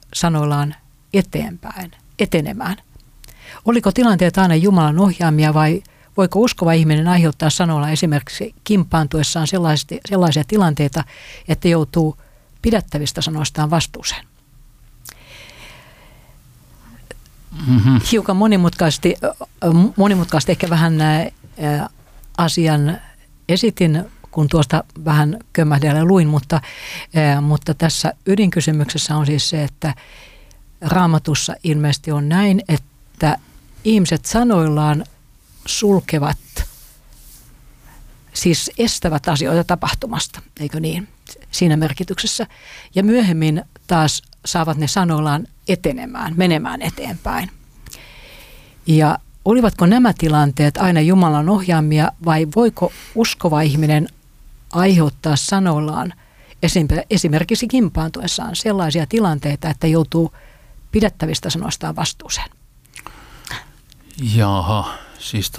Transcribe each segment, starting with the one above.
sanoillaan eteenpäin, etenemään? Oliko tilanteet aina Jumalan ohjaamia vai voiko uskova ihminen aiheuttaa sanoilla esimerkiksi kimpaantuessaan sellaisia tilanteita, että joutuu pidättävistä sanoistaan vastuuseen? Mm-hmm. Hiukan monimutkaisesti ehkä vähän asian esitin, kun tuosta vähän kömmähdellä luin, mutta tässä ydinkysymyksessä on siis se, että Raamatussa ilmeisesti on näin, että ihmiset sanoillaan sulkevat, siis estävät asioita tapahtumasta, eikö niin, siinä merkityksessä. Ja myöhemmin taas saavat ne sanoillaan etenemään, menemään eteenpäin. Ja olivatko nämä tilanteet aina Jumalan ohjaamia vai voiko uskova ihminen aiheuttaa sanoillaan esimerkiksi kimpaantuessaan sellaisia tilanteita, että joutuu pidättävistä sanoistaan vastuuseen? Jaha, siis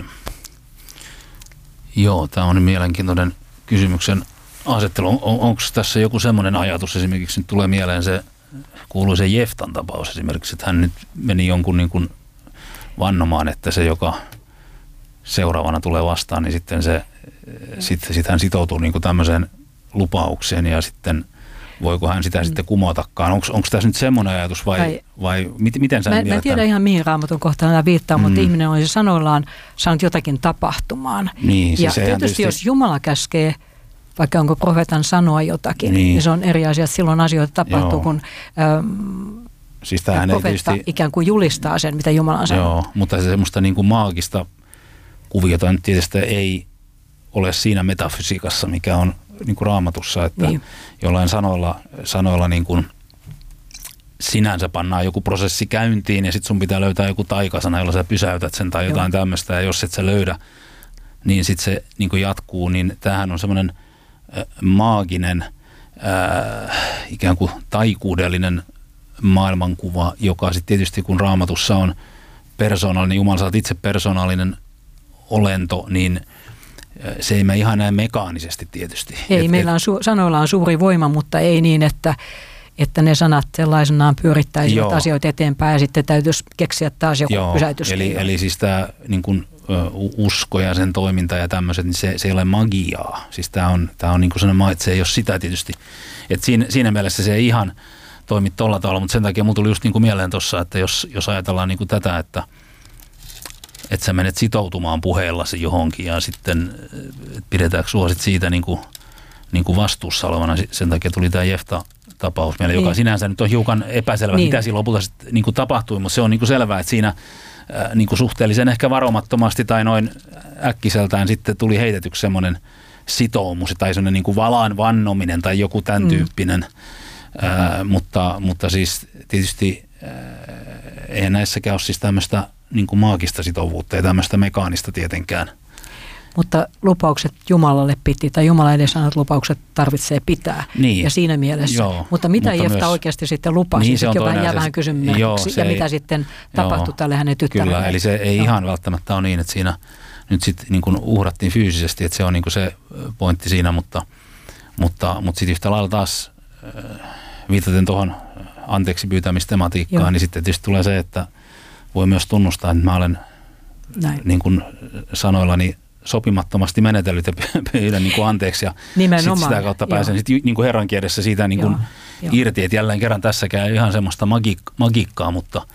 joo, tämä on mielenkiintoinen kysymyksen asettelu. Onko tässä joku semmoinen ajatus, esimerkiksi nyt tulee mieleen se kuuluisa Jeftan tapaus esimerkiksi, että hän nyt meni jonkun niin kuin vannomaan, että se, joka seuraavana tulee vastaan, niin sitten hän sitoutuu niin kuin tämmöiseen lupaukseen ja sitten voiko hän sitä sitten kumotakaan. Onko tässä nyt semmoinen ajatus vai miten sä Mä en tiedä ihan mihin Raamatun kohtaan tämä viittaa, mutta ihminen on sanoillaan saanut jotakin tapahtumaan. Niin, ja tietysti jos Jumala käskee, vaikka onko profeetan sanoa jotakin, niin se on eri asia, että silloin asioita tapahtuu, kun siis profeetta ikään kuin julistaa sen, mitä Jumala on sanonut. Joo, mutta se semmoista niin kuin maagista kuviota nyt tietysti ei ole siinä metafysiikassa, mikä on niin kuin Raamatussa, että jollain sanoilla niin kuin sinänsä pannaan joku prosessi käyntiin ja sitten sun pitää löytää joku taikasana, jolla sä pysäytät sen tai jotain tämmöistä, ja jos et sä löydä, niin sitten se niin kuin jatkuu, niin tämähän on semmoinen maaginen, ikään kuin taikuudellinen maailmankuva, joka sitten tietysti kun Raamatussa on persoonallinen, Jumala, sä oot itse persoonallinen olento, niin se ei mene ihan näin mekaanisesti tietysti. Ei, meillä on sanoilla on suuri voima, mutta ei niin, että ne sanat sellaisenaan pyörittäisivät asioita eteenpäin ja sitten täytyisi keksiä taas joku pysäytys. Eli siis tämä niin kuin usko ja sen toiminta ja tämmöiset, niin se ei ole magiaa. Siis tämä on niin kuin sellainen, että se ei ole sitä tietysti. Että siinä mielessä se ei ihan toimi tolla tavalla, mutta sen takia mulla tuli just niin kuin mieleen tuossa, että jos ajatellaan niin kuin tätä, että sä menet sitoutumaan puheellasi johonkin ja sitten pidetäänkö sua sit siitä niin kuin vastuussa olevana. Sen takia tuli tämä Jefta-tapaus meille, joka sinänsä nyt on hiukan epäselvä, mitä siinä lopulta sitten niin kuin tapahtui, mutta se on niin kuin selvää, että siinä niin kuin suhteellisen ehkä varomattomasti tai noin äkkiseltään sitten tuli heitetyksi semmoinen sitoumus tai semmoinen niin kuin valaan vannominen tai joku tämän tyyppinen, mutta siis tietysti eihän näissäkään ole siis tämmöistä niin kuin maagista sitovuutta ja tämmöistä mekaanista tietenkään. Mutta lupaukset Jumalalle piti, tai Jumala edes sanoo, että lupaukset tarvitsee pitää. Niin. Ja siinä mielessä. Mutta mitä Jefta oikeasti sitten lupasi, niin se jää vähän kysymykseksi. Ja mitä sitten tapahtui tälle hänen tyttärelle. Kyllä, eli se ei ihan välttämättä ole niin, että siinä nyt sitten niin kuin uhrattiin fyysisesti, että se on niin kuin se pointti siinä, mutta sitten yhtä lailla taas viitaten tuohon anteeksi pyytämistematiikkaan, niin sitten tietysti tulee se, että voi myös tunnustaa, että mä olen niin kuin sanoillani sopimattomasti menetellyt ja pyydän niin kuin anteeksi ja sitten sitä kautta pääsen sitten niin kuin Herran kielessä siitä niin kuin irti, että jälleen kerran tässäkään ei ihan semmoista magiikkaa,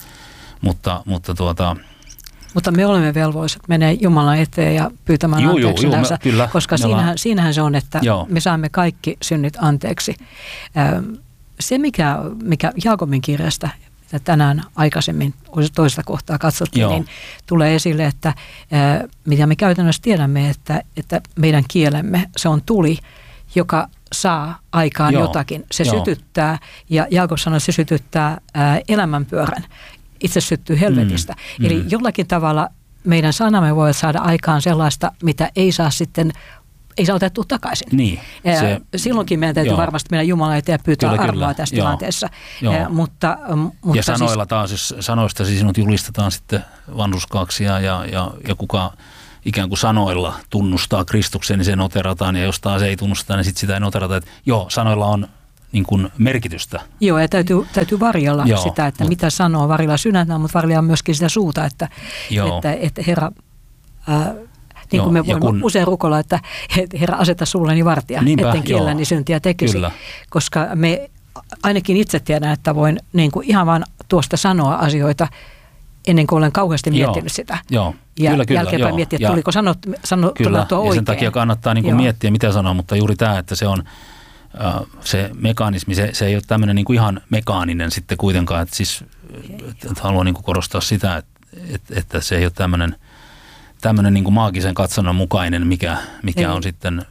mutta me olemme velvoiset menee Jumalan eteen ja pyytämään anteeksi näissä, koska siinähän se on, että me saamme kaikki synnit anteeksi. Se, mikä Jaakobin kirjasta tänään aikaisemmin toista kohtaa katsottiin, niin tulee esille, että mitä me käytännössä tiedämme, että meidän kielemme, se on tuli, joka saa aikaan jotakin. Se sytyttää, ja Jaakob sanoi, että se sytyttää elämänpyörän. Itse syttyy helvetistä. Eli jollakin tavalla meidän sanamme voi saada aikaan sellaista, mitä ei saa otettua takaisin. Niin, silloinkin meidän täytyy varmasti mennä Jumalan eteen ja pyytää armoa tässä tilanteessa. Mutta ja sanoilla taas, jos sanoista siis sinut julistetaan sitten vanhurskaaksi ja kuka ikään kuin sanoilla tunnustaa Kristuksen, niin se noterataan, ja jos taas ei tunnusteta, niin sitten sitä ei noterata. Että sanoilla on niin kuin merkitystä. Joo, ja täytyy varjella sitä, että mitä sanoo, varjella sydäntä, mutta varjella myöskin sitä suuta, että Herra, niin kuin me voimme usein rukoilla, että Herra aseta sulleni vartija, etten kielläni syntiä tekisi, koska me ainakin itse tiedän, että voin niin kuin ihan vaan tuosta sanoa asioita ennen kuin olen kauheasti miettinyt sitä. Joo, ja jälkeenpäin miettiä, että tuliko sanottua oikein. Ja sen takia kannattaa niin kuin miettiä, mitä sanoa, mutta juuri tämä, että se on se mekanismi, se ei ole tämmöinen niin kuin ihan mekaaninen sitten kuitenkaan. Että siis että haluan niin kuin korostaa sitä, että se ei ole tämmöinen niin kuin maagisen katsannon mukainen, mikä on sitten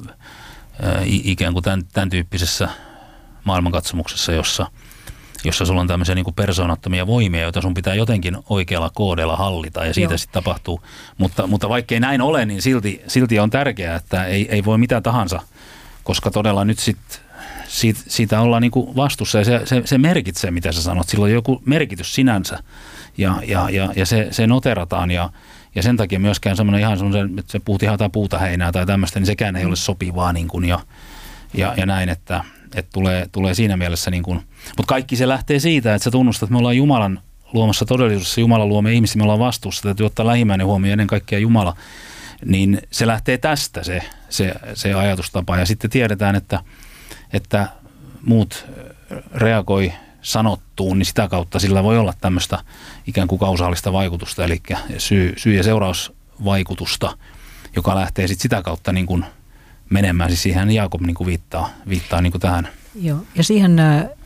ikään kuin tämän tyyppisessä maailmankatsomuksessa, jossa sulla on tämmöisiä niin kuin persoonattomia voimia, joita sun pitää jotenkin oikealla koodella hallita ja siitä sitten tapahtuu. Mutta vaikkei näin ole, niin silti on tärkeää, että ei voi mitään tahansa, koska todella nyt siitä ollaan niin kuin vastuussa ja se merkitsee, mitä sä sanot. Sillä on joku merkitys sinänsä ja se noterataan ja sen takia myöskään semmoinen ihan semmoinen, että se puhuttiin jotain puuta heinää tai tämmöistä, niin sekään ei ole sopivaa niin kuin ja näin, että tulee siinä mielessä niin kuin, mutta kaikki se lähtee siitä, että sä tunnustat, että me ollaan Jumalan luomassa todellisuudessa, Jumala luo me ihmisiä, me ollaan vastuussa, täytyy ottaa lähimmäinen huomioon ennen kaikkea Jumala, niin se lähtee tästä se ajatustapa ja sitten tiedetään, että muut reagoi sanottuun, niin sitä kautta sillä voi olla tämmöistä ikään kuin kausaalista vaikutusta, eli syy- ja seurausvaikutusta, joka lähtee sitten sitä kautta niin kuin menemään. Siis siihen Jaakob niin kuin viittaa niin kuin tähän. Joo, ja siihen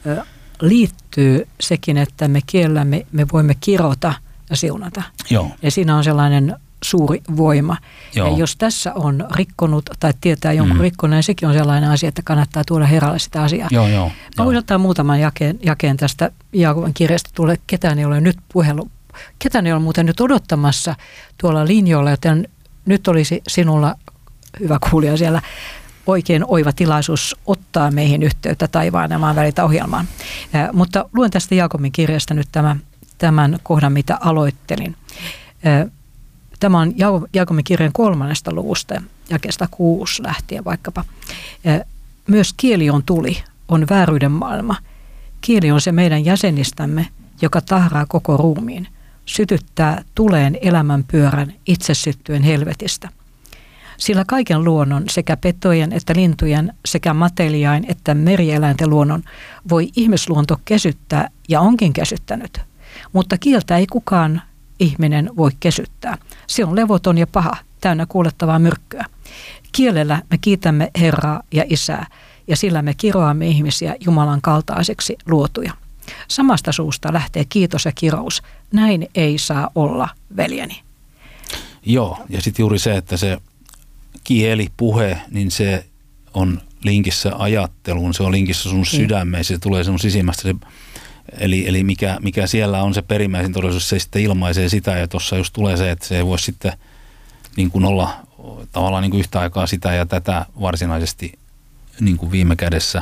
liittyy sekin, että me kiellämme, me voimme kirota ja siunata. Joo. Ja siinä on sellainen suuri voima. Joo. Ja jos tässä on rikkonut tai tietää jonkun rikkoneen, niin sekin on sellainen asia, että kannattaa tuoda Herralle sitä asiaa. Joo. Mä voin ottaa muutaman jakeen tästä Jaakobin kirjasta. Ketään ei ole nyt ketään ei ole muuten nyt odottamassa tuolla linjoilla, joten nyt olisi sinulla, hyvä kuulija siellä, oikein oiva tilaisuus ottaa meihin yhteyttä taivaan ja maan välitä ohjelmaan. Mutta luen tästä Jaakobin kirjasta nyt tämän kohdan, mitä aloittelin. Tämä on Jaakobin kirjan 3. luvusta, jakeesta 6 lähtien vaikkapa. Myös kieli on tuli, on vääryyden maailma. Kieli on se meidän jäsenistämme, joka tahraa koko ruumiin, sytyttää tuleen elämän pyörän itse syttyen helvetistä. Sillä kaiken luonnon, sekä petojen että lintujen, sekä mateliain että merieläinten luonnon voi ihmisluonto kesyttää ja onkin kesyttänyt. Mutta kieltä ei kukaan ihminen voi kesyttää. Se on levoton ja paha, täynnä kuulettavaa myrkkyä. Kielellä me kiitämme Herraa ja Isää, ja sillä me kiroamme ihmisiä Jumalan kaltaiseksi luotuja. Samasta suusta lähtee kiitos ja kirous. Näin ei saa olla, veljeni. Joo, ja sitten juuri se, että se kieli, puhe, niin se on linkissä ajatteluun, se on linkissä sun sydämeen, se tulee sun sisimmästä. Eli mikä siellä on se perimmäisin todellisuus, se sitten ilmaisee sitä, ja tuossa just tulee se, että se ei voi sitten niin kuin olla tavallaan niin kuin yhtä aikaa sitä ja tätä varsinaisesti niin kuin viime kädessä.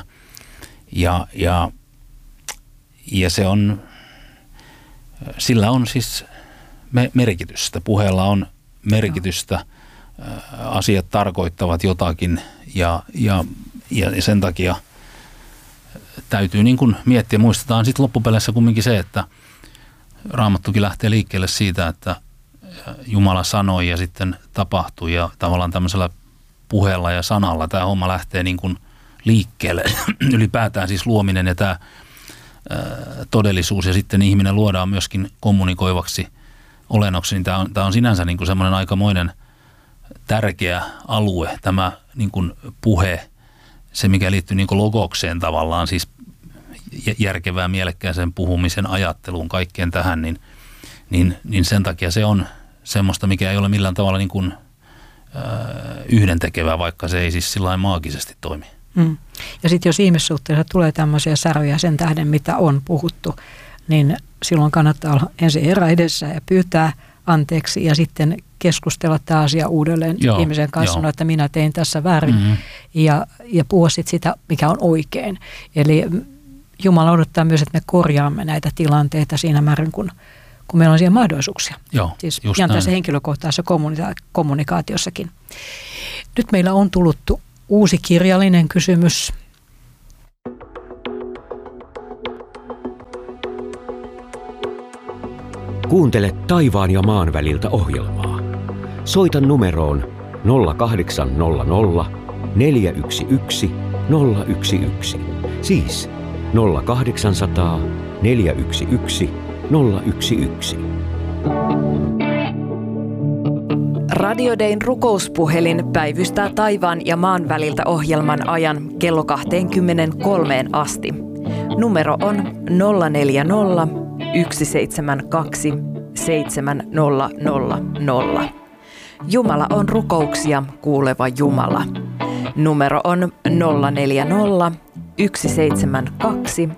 Ja se on, sillä on siis merkitystä, puheella on merkitystä, asiat tarkoittavat jotakin ja sen takia täytyy niin kuin miettiä. Muistetaan sitten loppupeleissä kumminkin se, että Raamattukin lähtee liikkeelle siitä, että Jumala sanoi ja sitten tapahtui ja tavallaan tämmöisellä puheella ja sanalla tämä homma lähtee niin kuin liikkeelle. Ylipäätään siis luominen ja tämä todellisuus ja sitten ihminen luodaan myöskin kommunikoivaksi olennoksi, niin tämä on sinänsä niin kuin semmoinen aikamoinen tärkeä alue, tämä niin kuin puhe, se mikä liittyy niin kuin logokseen tavallaan, siis järkevään, mielekkääseen puhumisen ajatteluun, kaikkeen tähän, niin sen takia se on semmoista, mikä ei ole millään tavalla niin kuin yhdentekevää, vaikka se ei siis sillain maagisesti toimi. Ja sitten jos ihmissuhteessa tulee tämmöisiä säröjä sen tähden, mitä on puhuttu, niin silloin kannattaa olla ensin Herra edessä ja pyytää anteeksi ja sitten keskustella tämä asia uudelleen ihmisen kanssa, sanoa, että minä tein tässä väärin ja puhua sitten sitä, mikä on oikein. Eli Jumala odottaa myös, että me korjaamme näitä tilanteita siinä määrin, kun meillä on siihen mahdollisuuksia. Siis ihan tässä henkilökohtaisessa kommunikaatiossakin. Nyt meillä on tullut uusi kirjallinen kysymys. Kuuntele taivaan ja maan väliltä -ohjelmaa. Soita numeroon 0800 411 011. Siis 0800 411 011. Radio Dayn rukouspuhelin päivystää taivaan ja maan väliltä -ohjelman ajan kello 23 asti. Numero on 040 172 7000. Jumala on rukouksia kuuleva Jumala. Numero on 040 172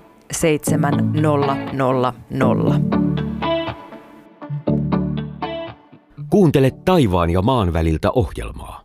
7000. Kuuntele taivaan ja maan väliltä -ohjelmaa.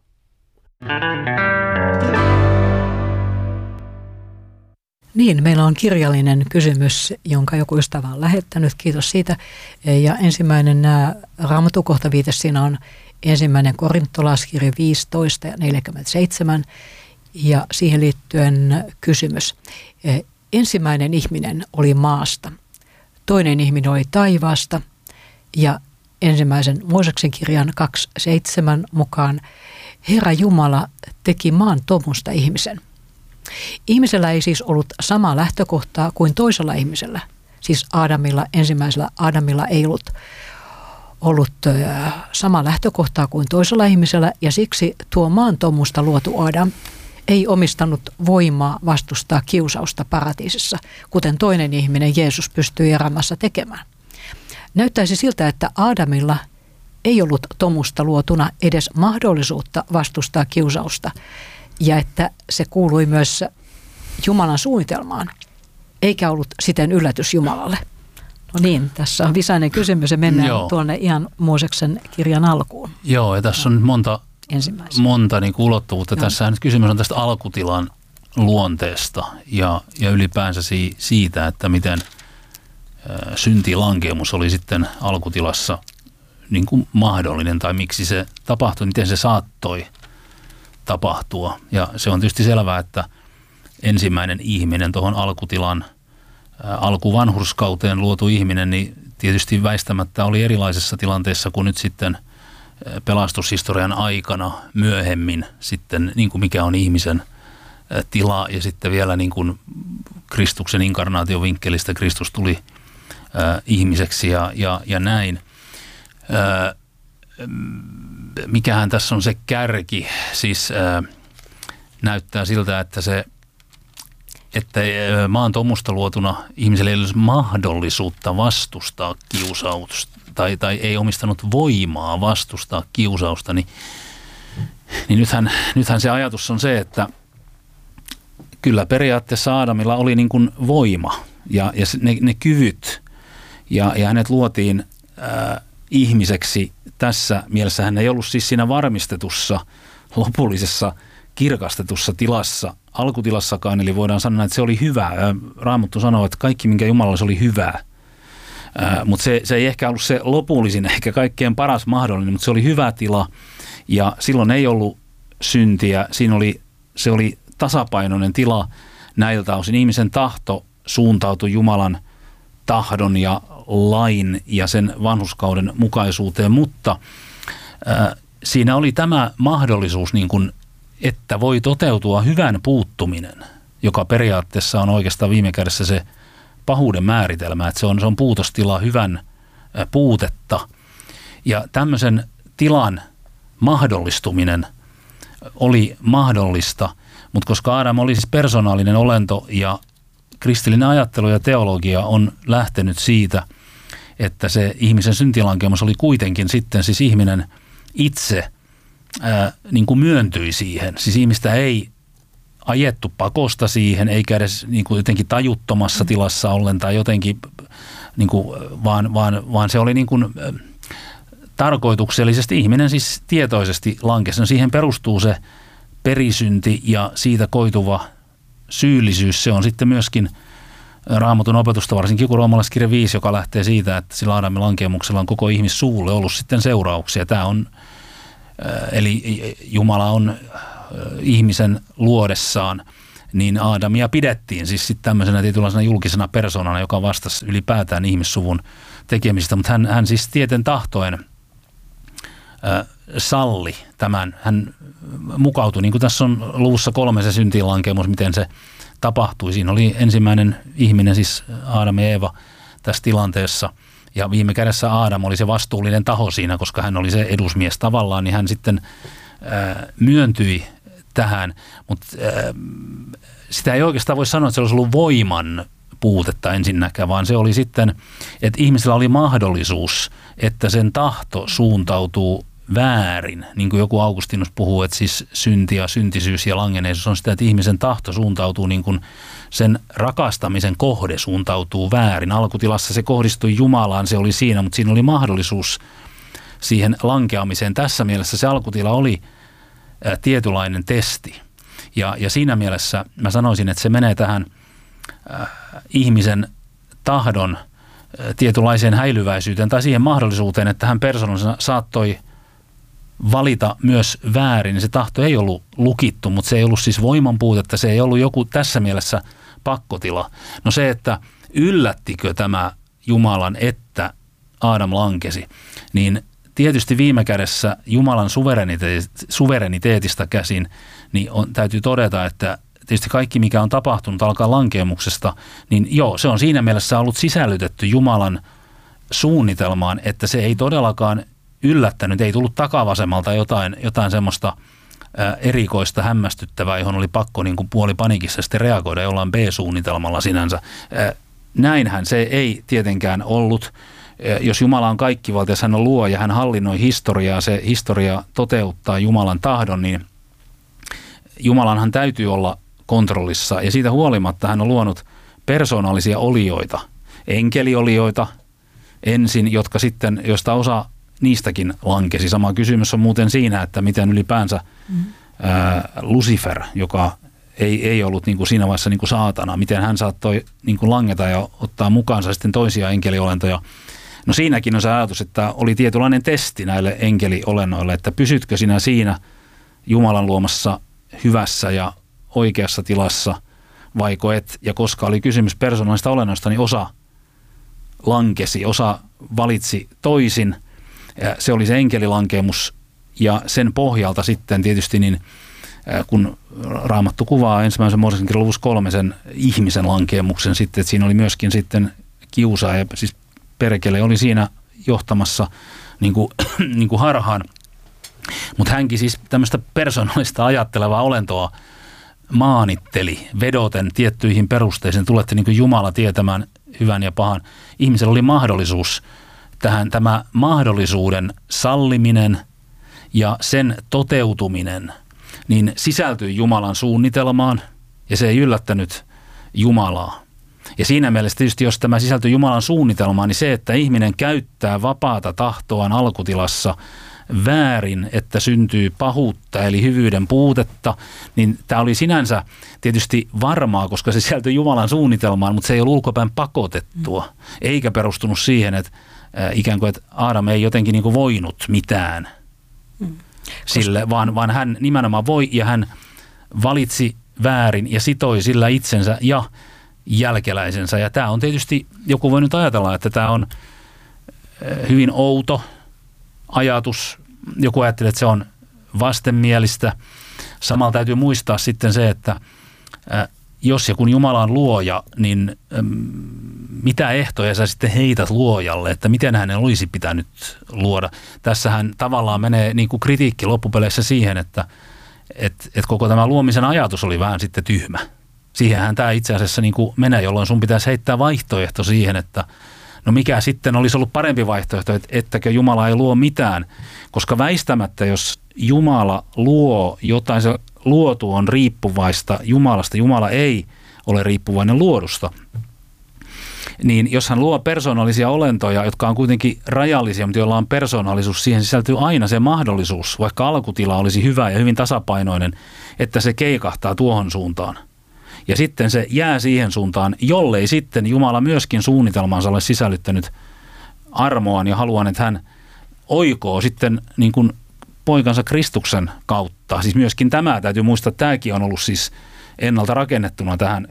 Niin, meillä on kirjallinen kysymys, jonka joku ystävä on lähettänyt. Kiitos siitä. Ja ensimmäinen raamatukohtaviite siinä on 1. Korintolaiskirja 15 ja 47. Ja siihen liittyen kysymys. Ensimmäinen ihminen oli maasta, toinen ihminen oli taivaasta ja ensimmäisen Mooseksen kirjan 2.7 mukaan Herra Jumala teki maan tomusta ihmisen. Ihmisellä ei siis ollut sama lähtökohtaa kuin toisella ihmisellä. Siis ensimmäisellä Aadamilla ei ollut sama lähtökohtaa kuin toisella ihmisellä ja siksi tuo maan tomusta luotu Aadam ei omistanut voimaa vastustaa kiusausta paratiisissa, kuten toinen ihminen Jeesus pystyi erämässä tekemään. Näyttäisi siltä, että Aadamilla ei ollut tomusta luotuna edes mahdollisuutta vastustaa kiusausta ja että se kuului myös Jumalan suunnitelmaan, eikä ollut siten yllätys Jumalalle. No niin, tässä on visainen kysymys ja mennään tuonne ihan Mooseksen kirjan alkuun. Joo, ja tässä on monta niin kuin ulottuvuutta. Tässä nyt kysymys on tästä alkutilan luonteesta ja ylipäänsä siitä, että miten syntilankeemus oli sitten alkutilassa niin kuin mahdollinen tai miksi se tapahtui, miten se saattoi tapahtua. Ja se on tietysti selvää, että ensimmäinen ihminen tuohon alkutilan alkuvanhurskauteen luotu ihminen, niin tietysti väistämättä oli erilaisessa tilanteessa kuin nyt sitten pelastushistorian aikana myöhemmin sitten, niin kuin mikä on ihmisen tila ja sitten vielä niin kuin Kristuksen inkarnaation vinkkelistä Kristus tuli ihmiseksi ja näin. Mikähän tässä on se kärki, siis näyttää siltä, että maan tomusta luotuna ihmiselle ei olisi mahdollisuutta vastustaa kiusausta tai ei omistanut voimaa vastustaa kiusausta, niin nythän se ajatus on se, että kyllä periaatteessa Aadamilla oli niin kuin voima ja ne kyvyt ja hänet luotiin ihmiseksi tässä mielessä. Hän ei ollut siis siinä varmistetussa, lopullisessa, kirkastetussa tilassa, alkutilassakaan, eli voidaan sanoa, että se oli hyvää. Raamattu sanoo, että kaikki, minkä Jumalalla se oli hyvää. Mutta se ei ehkä ollut se lopullisin, ehkä kaikkein paras mahdollinen, mutta se oli hyvä tila ja silloin ei ollut syntiä. Se oli tasapainoinen tila näiltä osin. Ihmisen tahto suuntautui Jumalan tahdon ja lain ja sen vanhurskauden mukaisuuteen, mutta siinä oli tämä mahdollisuus, niin kuin, että voi toteutua hyvän puuttuminen, joka periaatteessa on oikeastaan viime kädessä se pahuuden määritelmä, että se on puutostila, hyvän puutetta. Ja tämmöisen tilan mahdollistuminen oli mahdollista, mutta koska Aadam oli siis persoonallinen olento ja kristillinen ajattelu ja teologia on lähtenyt siitä, että se ihmisen syntilankemus oli kuitenkin sitten siis ihminen itse niin kuin myöntyi siihen. Siis ihmistä ei ajettu pakosta siihen, eikä edes niin kuin jotenkin tajuttomassa tilassa ollen tai jotenkin, niin kuin, vaan se oli niin kuin tarkoituksellisesti ihminen siis tietoisesti lankesi. No siihen perustuu se perisynti ja siitä koituva syyllisyys. Se on sitten myöskin Raamatun opetusta, varsinkin kuin Roomalaiskirja 5, joka lähtee siitä, että sillä Aadamin lankemuksella on koko ihmissuulle ollut sitten seurauksia. Tämä on, eli Jumala on ihmisen luodessaan niin Aadamia pidettiin siis sitten tämmöisenä tietynlaisena julkisena persoonana, joka vastasi ylipäätään ihmissuvun tekemisistä, mutta hän siis tieten tahtoen salli tämän. Hän mukautui, niin kuin tässä on luvussa 3 se syntiinlankemus, miten se tapahtui. Siinä oli ensimmäinen ihminen, siis Aadam ja Eeva tässä tilanteessa. Ja viime kädessä Aadam oli se vastuullinen taho siinä, koska hän oli se edusmies tavallaan, niin hän sitten myöntyi tähän. Mutta sitä ei oikeastaan voi sanoa, että se olisi ollut voiman puutetta ensinnäkään, vaan se oli sitten, että ihmisellä oli mahdollisuus, että sen tahto suuntautuu väärin. Niin kuin joku Augustinus puhuu, että siis synti ja syntisyys ja langeneisuus on sitä, että ihmisen tahto suuntautuu niin kuin sen rakastamisen kohde suuntautuu väärin. Alkutilassa se kohdistui Jumalaan, se oli siinä, mutta siinä oli mahdollisuus siihen lankeamiseen. Tässä mielessä se alkutila oli tietynlainen testi. Ja siinä mielessä mä sanoisin, että se menee tähän ihmisen tahdon tietynlaiseen häilyväisyyteen tai siihen mahdollisuuteen, että hän persoonallisena saattoi valita myös väärin. Se tahto ei ollut lukittu, mutta se ei ollut siis voiman puutetta, se ei ollut joku tässä mielessä pakkotila. No se, että yllättikö tämä Jumalan, että Aadam lankesi, niin tietysti viime kädessä Jumalan suvereniteetista käsin, niin täytyy todeta, että tietysti kaikki, mikä on tapahtunut alkaa lankemuksesta, niin joo, se on siinä mielessä ollut sisällytetty Jumalan suunnitelmaan, että se ei todellakaan yllättänyt, ei tullut takavasemmalta jotain semmoista erikoista, hämmästyttävää, johon oli pakko niin kuin puolipanikissa sitten reagoida jollain B-suunnitelmalla sinänsä. Näinhän se ei tietenkään ollut. Jos Jumala on kaikkivaltias, hän on luoja, hän hallinnoi historiaa, se historia toteuttaa Jumalan tahdon, niin Jumalanhan täytyy olla kontrollissa ja siitä huolimatta hän on luonut persoonallisia olioita, enkeliolioita ensin, jotka sitten, josta osa niistäkin lankesi. Sama kysymys on muuten siinä, että miten ylipäänsä Lucifer, joka ei ollut niin kuin siinä vaiheessa niin kuin saatana, miten hän saattoi niin kuin langeta ja ottaa mukaansa sitten toisia enkeliolentoja. No siinäkin on se ajatus, että oli tietynlainen testi näille enkeliolennoille, että pysytkö sinä siinä Jumalan luomassa hyvässä ja oikeassa tilassa vaiko et. Ja koska oli kysymys persoonallisista olennoista, niin osa lankesi, osa valitsi toisin. Ja se oli se enkelilankemus ja sen pohjalta sitten tietysti niin kun Raamattu kuvaa ensimmäisen Mooseksen kirjan luvussa 3 sen ihmisen lankemuksen sitten, että siinä oli myöskin sitten kiusaaja, siis perkele oli siinä johtamassa niin kuin harhaan. Mutta hänkin siis tämmöistä persoonallista ajattelevaa olentoa maanitteli vedoten tiettyihin perusteisiin. Tulette niin kuin Jumala tietämään hyvän ja pahan. Ihmisellä oli mahdollisuus tähän, tämä mahdollisuuden salliminen ja sen toteutuminen niin sisältyi Jumalan suunnitelmaan ja se ei yllättänyt Jumalaa. Ja siinä mielessä tietysti, jos tämä sisältyy Jumalan suunnitelmaan, niin se, että ihminen käyttää vapaata tahtoaan alkutilassa väärin, että syntyy pahuutta eli hyvyyden puutetta, niin tämä oli sinänsä tietysti varmaa, koska se sisältyi Jumalan suunnitelmaan, mutta se ei ollut ulkopäin pakotettua, eikä perustunut siihen, että ikään kuin, että Aadam ei jotenkin niin kuin voinut mitään sille, vaan hän nimenomaan voi ja hän valitsi väärin ja sitoi sillä itsensä ja jälkeläisensä. Ja tämä on tietysti, joku voi nyt ajatella, että tämä on hyvin outo ajatus. Joku ajattelee, että se on vastenmielistä. Samalla täytyy muistaa sitten se, että jos ja kun Jumala on luoja, niin mitä ehtoja sä sitten heität luojalle, että miten hänen olisi pitänyt luoda. Tässähän tavallaan menee niin kuin kritiikki loppupeleissä siihen, että koko tämä luomisen ajatus oli vähän sitten tyhmä. Siihenhän tämä itse asiassa niin kuin menee, jolloin sun pitäisi heittää vaihtoehto siihen, että no mikä sitten olisi ollut parempi vaihtoehto, ettäkö Jumala ei luo mitään. Koska väistämättä, jos Jumala luo jotain, se luotu on riippuvaista Jumalasta. Jumala ei ole riippuvainen luodusta. Niin jos hän luo persoonallisia olentoja, jotka on kuitenkin rajallisia, mutta joilla on persoonallisuus, siihen sisältyy aina se mahdollisuus, vaikka alkutila olisi hyvä ja hyvin tasapainoinen, että se keikahtaa tuohon suuntaan. Ja sitten se jää siihen suuntaan, jollei sitten Jumala myöskin suunnitelmaansa ole sisällyttänyt armoaan ja haluan, että hän oikoo sitten niin kuin poikansa Kristuksen kautta. Siis myöskin tämä täytyy muistaa, että tämäkin on ollut siis ennalta rakennettuna tähän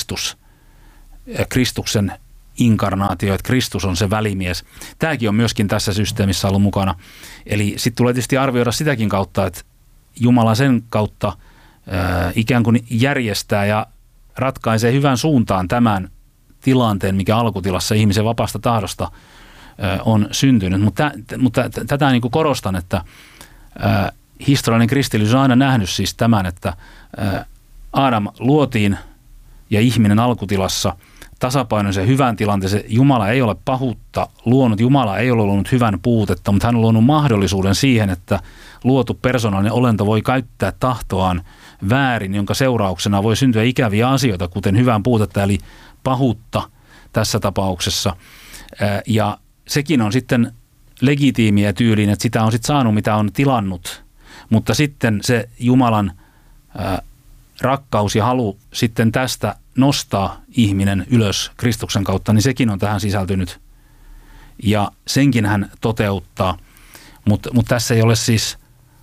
Kristuksen inkarnaatio, että Kristus on se välimies. Tämäkin on myöskin tässä systeemissä ollut mukana. Eli sitten tulee tietysti arvioida sitäkin kautta, että Jumala sen kautta ikään kuin järjestää ja ratkaisee hyvän suuntaan tämän tilanteen, mikä alkutilassa ihmisen vapaasta tahdosta on syntynyt. Mutta tätä niin kuin korostan, että historiallinen kristillisyys on aina nähnyt siis tämän, että Aadam luotiin ja ihminen alkutilassa tasapainoisen hyvän tilanteeseen. Jumala ei ole pahuutta luonut, Jumala ei ole luonut hyvän puutetta, mutta hän on luonut mahdollisuuden siihen, että luotu persoonallinen olento voi käyttää tahtoaan väärin, jonka seurauksena voi syntyä ikäviä asioita, kuten hyvän puutetta, eli pahuutta tässä tapauksessa. Ja sekin on sitten legitiimiä tyyliin, että sitä on sitten saanut, mitä on tilannut, mutta sitten se Jumalan rakkaus ja halu sitten tästä nostaa ihminen ylös Kristuksen kautta, niin sekin on tähän sisältynyt. Ja senkin hän toteuttaa, mutta tässä ei ole siis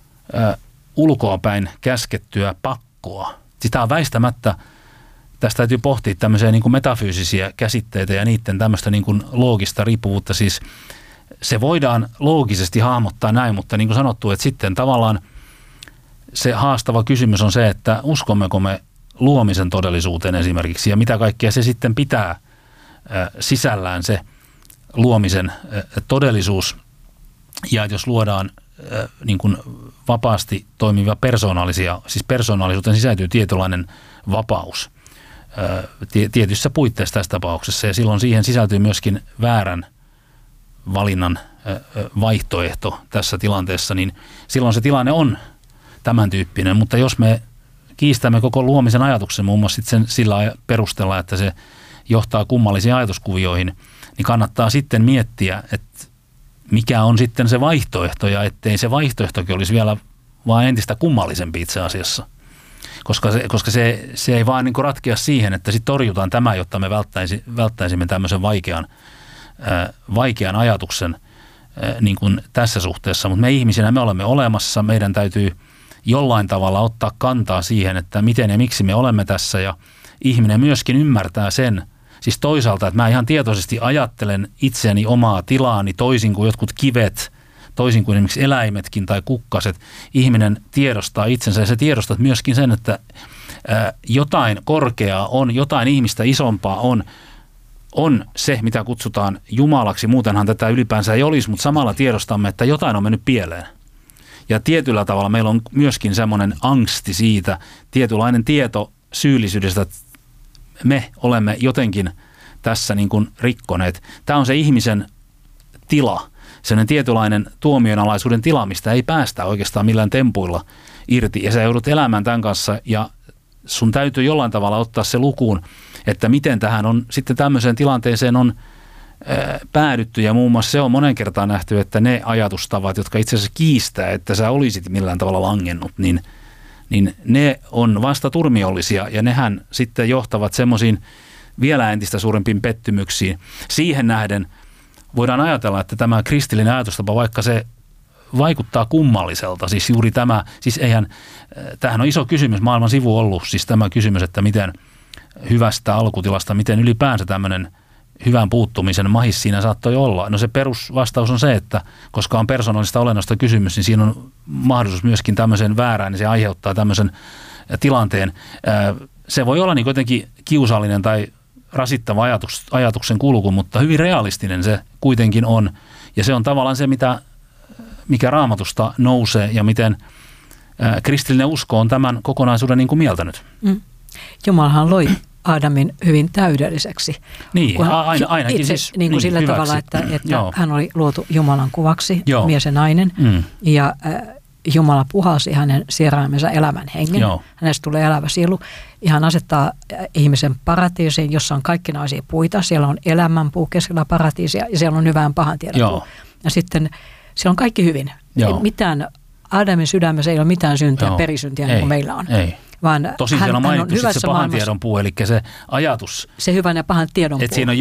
ulkoapäin käskettyä pakkoa. Sitä on väistämättä, tästä täytyy pohtia tämmöisiä niin kuin metafyysisiä käsitteitä ja niiden tämmöistä niin kuin loogista riippuvuutta. Siis se voidaan loogisesti hahmottaa näin, mutta niin kuin sanottu, että sitten tavallaan se haastava kysymys on se, että uskommeko me luomisen todellisuuteen esimerkiksi ja mitä kaikkea se sitten pitää sisällään se luomisen todellisuus. Ja jos luodaan niin kuin vapaasti toimivia persoonallisia, siis persoonallisuuteen sisältyy tietynlainen vapaus tietyissä puitteissa tässä tapauksessa ja silloin siihen sisältyy myöskin väärän valinnan vaihtoehto tässä tilanteessa, niin silloin se tilanne on tämän tyyppinen, mutta jos me kiistämme koko luomisen ajatuksen muun muassa sen sillä perusteella, että se johtaa kummallisiin ajatuskuvioihin, niin kannattaa sitten miettiä, että mikä on sitten se vaihtoehto ja ettei se vaihtoehtokin olisi vielä vaan entistä kummallisempi itse asiassa. Koska se ei vaan niin kuin ratkea siihen, että sitten torjutaan tämä, jotta me välttäisimme tämmöisen vaikean ajatuksen niin kuin tässä suhteessa. Mutta me ihmisinä me olemme olemassa, meidän täytyy jollain tavalla ottaa kantaa siihen, että miten ja miksi me olemme tässä ja ihminen myöskin ymmärtää sen, siis toisaalta, että mä ihan tietoisesti ajattelen itseäni omaa tilaani toisin kuin jotkut kivet, toisin kuin esimerkiksi eläimetkin tai kukkaset. Ihminen tiedostaa itsensä ja se tiedostaa myöskin sen, että jotain korkeaa on, jotain ihmistä isompaa on se, mitä kutsutaan Jumalaksi. Muutenhan tätä ylipäänsä ei olisi, mutta samalla tiedostamme, että jotain on mennyt pieleen. Ja tietyllä tavalla meillä on myöskin semmoinen angsti siitä, tietynlainen tieto syyllisyydestä, että me olemme jotenkin tässä niin kuin rikkoneet. Tämä on se ihmisen tila, sellainen tietynlainen tuomionalaisuuden tila, mistä ei päästä oikeastaan millään tempuilla irti. Ja sä joudut elämään tämän kanssa ja sun täytyy jollain tavalla ottaa se lukuun, että miten tähän on sitten tämmöiseen tilanteeseen on päädytty. Ja muun muassa se on monen kertaan nähty, että ne ajatustavat, jotka itse asiassa kiistää, että sä olisit millään tavalla langennut, niin ne on vasta turmiollisia ja nehän sitten johtavat semmoisiin vielä entistä suurempiin pettymyksiin. Siihen nähden voidaan ajatella, että tämä kristillinen ajatustapa, vaikka se vaikuttaa kummalliselta, siis juuri tämä, siis tämähän on iso kysymys maailman sivu ollut, siis tämä kysymys, että miten hyvästä alkutilasta, miten ylipäänsä tämmöinen hyvän puuttumisen mahis siinä saattoi olla. No se perusvastaus on se, että koska on persoonallista olennosta kysymys, niin siinä on mahdollisuus myöskin tämmöiseen väärään, niin se aiheuttaa tämmöisen tilanteen. Se voi olla niin jotenkin kiusallinen tai rasittava ajatuksen kulku, mutta hyvin realistinen se kuitenkin on. Ja se on tavallaan se, mikä Raamatusta nousee ja miten kristillinen usko on tämän kokonaisuuden niin kuin mieltänyt. Jumalahan loi Aadamin hyvin täydelliseksi. Niin, ainakin itse, siis niin kuin sillä hyväksi. Tavalla, että hän oli luotu Jumalan kuvaksi, mies ja nainen, ja Jumala puhalsi hänen sieraimensa elämän hengen. Hänestä tulee elävä sielu. Ja hän asettaa ihmisen paratiisiin, jossa on kaikkinaisia puita. Siellä on elämänpuu keskellä paratiisia ja siellä on hyvän pahan tiedon puu. Ja sitten siellä on kaikki hyvin. Mitään, Aadamin sydämessä ei ole mitään syntiä, perisyntiä niin kuin meillä on. Ei. Vaan tosin siellä on mainittu se pahan tiedon puu, eli se ajatus. Se hyvän ja pahan tiedon puu. Että siinä on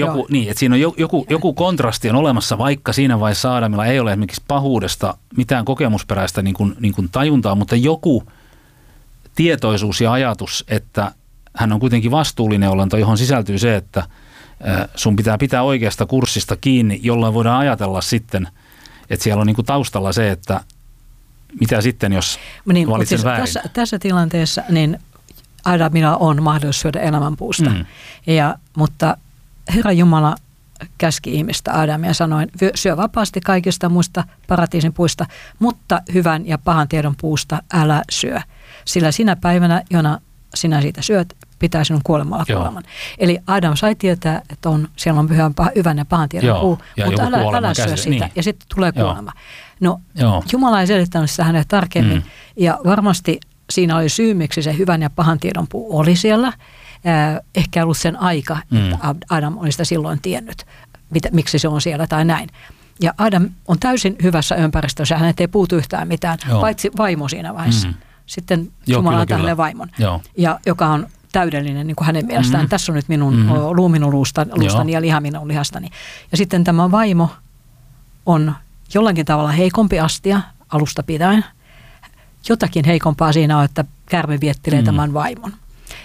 joku kontrasti on olemassa, vaikka siinä vaiheessa Aadamilla ei ole esimerkiksi pahuudesta mitään kokemusperäistä niin kuin tajuntaa, mutta joku tietoisuus ja ajatus, että hän on kuitenkin vastuullinen olento, johon sisältyy se, että sun pitää pitää oikeasta kurssista kiinni, jolloin voidaan ajatella sitten, että siellä on niin kuin taustalla se, että mitä sitten, jos valitsen siis väärin. Tässä tilanteessa niin Adamilla on mahdollisuus syödä elämänpuusta, mutta Herra Jumala käski ihmistä Adamia sanoen, syö vapaasti kaikista muista paratiisin puista, mutta hyvän ja pahan tiedon puusta älä syö. Sillä sinä päivänä, jona sinä siitä syöt, pitää sinun kuolemalla kuoleman. Eli Adam sai tietää, että siellä on hyvän ja pahan tiedon puu, mutta älä syö sitä. Niin. Ja sitten tulee kuolema. No, Jumala ei selittänyt sitä hänelle tarkemmin. Ja varmasti siinä oli syy, miksi se hyvän ja pahan tiedon puu oli siellä. Ehkä ollut sen aika, että Adam oli sitä silloin tiennyt, miksi se on siellä tai näin. Ja Adam on täysin hyvässä ympäristössä, hän ei puutu yhtään mitään, paitsi vaimo siinä vaiheessa. Sitten Jumala antaa hänelle vaimon, ja joka on täydellinen niin kuin hänen mielestään. Tässä on nyt luu minun luustani ja liha minun lihastani. Ja sitten tämä vaimo on jollakin tavalla heikompi astia alusta pitäen. Jotakin heikompaa siinä on, että käärme viettelee tämän vaimon.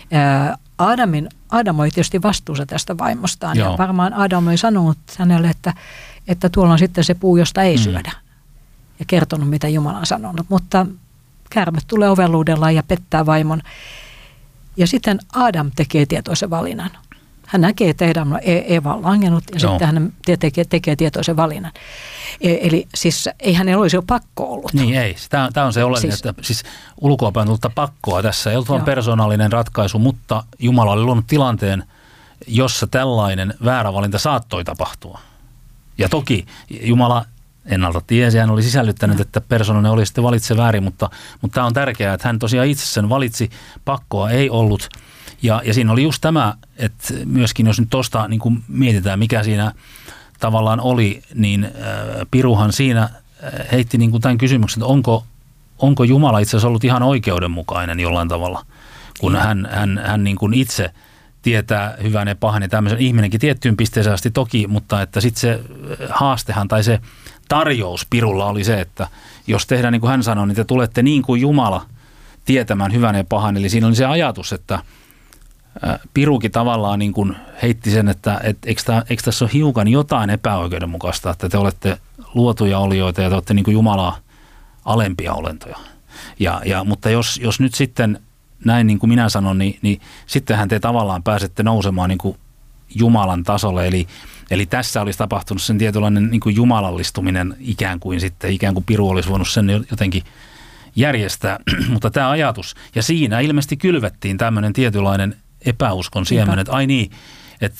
Adam oli tietysti vastuussa tästä vaimostaan. Ja varmaan Adam oli sanonut hänelle, että tuolla on sitten se puu, josta ei syödä. Ja kertonut, mitä Jumala on sanonut. Mutta käärme tulee ovelluudella ja pettää vaimon. Ja sitten Adam tekee tietoisen valinnan. Hän näkee, että Eeva on langennut ja sitten hän tekee tietoisen valinnan. Eli siis ei hänellä olisi jo pakko ollut. Niin ei. Tämä on se oleellinen, että siis ulkoapäin tulta pakkoa tässä. Ei ollut vain persoonallinen ratkaisu, mutta Jumala oli luonut tilanteen, jossa tällainen väärä valinta saattoi tapahtua. Ja toki Jumala ennalta tiesi, hän oli sisällyttänyt, että persoonallinen oli sitten valitse väärin, mutta tämä on tärkeää, että hän tosiaan itse sen valitsi, pakkoa ei ollut. Ja siinä oli just tämä, että myöskin jos nyt tuosta niin kuin mietitään, mikä siinä tavallaan oli, niin Piruhan siinä heitti niin kuin tämän kysymyksen, että onko Jumala itse asiassa ollut ihan oikeudenmukainen jollain tavalla, kun hän niin kuin itse tietää hyvän ja pahan ja tämmöisen ihminenkin tiettyyn pisteeseen asti toki, mutta että sitten se haastehan tai se tarjous Pirulla oli se, että jos tehdään niin kuin hän sanoi, niin te tulette niin kuin Jumala tietämään hyvän ja pahan, eli siinä oli se ajatus, että Pirukin tavallaan niin kuin heitti sen, että eikö tässä ole hiukan jotain epäoikeudenmukaista, että te olette luotuja olioita ja te olette niin kuin Jumalaa alempia olentoja. Mutta jos nyt sitten näin niin kuin minä sanon, niin sittenhän te tavallaan pääsette nousemaan niin kuin Jumalan tasolle. Eli tässä olisi tapahtunut sen tietynlainen niin kuin jumalallistuminen ikään kuin Piru olisi voinut sen jotenkin järjestää. Mutta tämä ajatus, ja siinä ilmeisesti kylvettiin tämmöinen tietynlainen epäuskon siemen, että ai niin, että